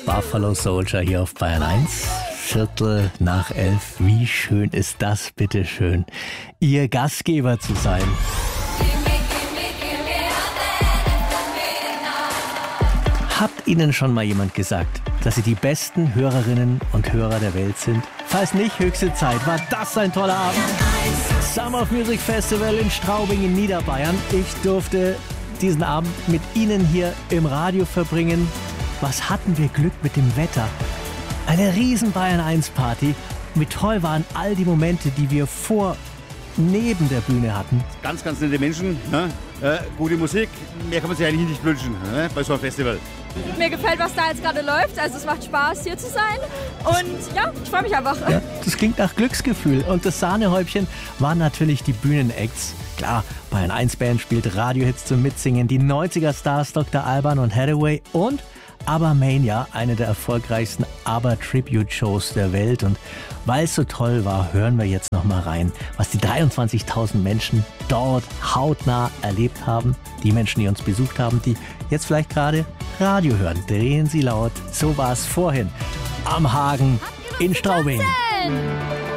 Buffalo Soldier hier auf Bayern 1. 11:15. Wie schön ist das, bitteschön, Ihr Gastgeber zu sein. Habt Ihnen schon mal jemand gesagt, dass Sie die besten Hörerinnen und Hörer der Welt sind? Falls nicht, höchste Zeit. War das ein toller Abend? Summer of Music Festival in Straubing in Niederbayern. Ich durfte diesen Abend mit Ihnen hier im Radio verbringen. Was hatten wir Glück mit dem Wetter. Eine riesen Bayern 1 Party. Wie toll waren all die Momente, die wir neben der Bühne hatten. Ganz, ganz nette Menschen, ne? Gute Musik, mehr kann man sich eigentlich nicht wünschen, ne? Bei so einem Festival. Mir gefällt, was da jetzt gerade läuft, also es macht Spaß, hier zu sein und ja, ich freue mich einfach. Ja, das klingt nach Glücksgefühl und das Sahnehäubchen waren natürlich die Bühnenacts. Klar, Bayern 1 Band spielt Radiohits zum Mitsingen, die 90er Stars Dr. Alban und Hathaway und ABBA-Mania, eine der erfolgreichsten ABBA-Tribute-Shows der Welt. Und weil es so toll war, hören wir jetzt noch mal rein, was die 23.000 Menschen dort hautnah erlebt haben. Die Menschen, die uns besucht haben, die jetzt vielleicht gerade Radio hören. Drehen Sie laut. So war es vorhin am Hagen in Straubing.